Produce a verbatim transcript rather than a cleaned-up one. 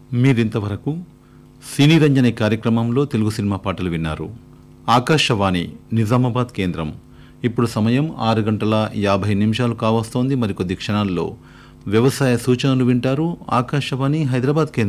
మీరింతవరకు సినీ రంజని కార్యక్రమంలో తెలుగు సినిమా పాటలు విన్నారు. ఆకాశవాణి నిజామాబాద్ కేంద్రం. ఇప్పుడు సమయం ఆరు గంటల యాభై నిమిషాలు కావస్తోంది. మరికొద్ది క్షణాల్లో వ్యవసాయ సూచనలు వింటారు. ఆకాశవాణి హైదరాబాద్ కేంద్రం